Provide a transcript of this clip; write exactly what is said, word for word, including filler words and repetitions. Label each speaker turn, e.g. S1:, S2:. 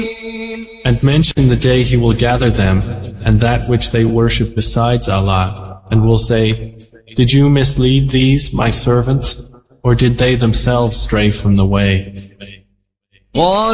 S1: And mention the day He will gather them, and that which they worship besides Allah, and will say, did you mislead these, my servants, or did they themselves stray from the way?